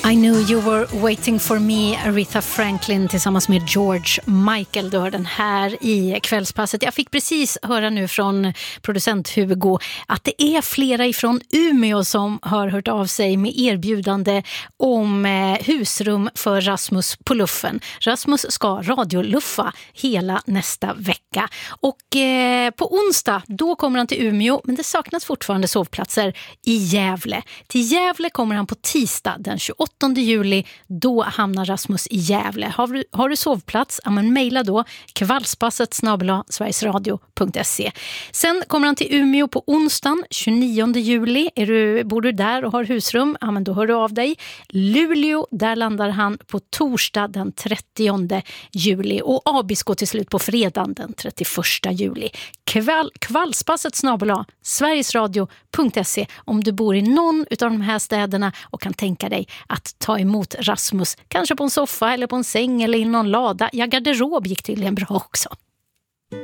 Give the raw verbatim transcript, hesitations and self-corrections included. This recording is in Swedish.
I knew you were waiting for me, Aretha Franklin tillsammans med George Michael. Du hör den här i kvällspasset. Jag fick precis höra nu från producent Hugo att det är flera ifrån Umeå som har hört av sig med erbjudande om husrum för Rasmus på luffen. Rasmus ska radioluffa hela nästa vecka. Och eh, på onsdag, då kommer han till Umeå, men det saknas fortfarande sovplatser i Gävle. Till Gävle kommer han på tisdag den tjugoåttonde juli. Då hamnar Rasmus i Gävle. Har du, har du sovplats? Ja, men mejla då kvällspasset snabel-a sverigesradio punkt se. Sen kommer han till Umeå på onsdagen tjugonionde juli. Är du, bor du där och har husrum? Ja, men då hör du av dig. Luleå, där landar han på torsdag den trettionde juli. Och Abis går till slut på fredagen den trettioförsta juli. Kväll, kvällspasset snabel-a sverigesradio punkt se om du bor i någon av de här städerna och kan tänka dig att ta emot Rasmus, kanske på en soffa eller på en säng eller i någon lada. Ja, garderob gick tydligen bra också.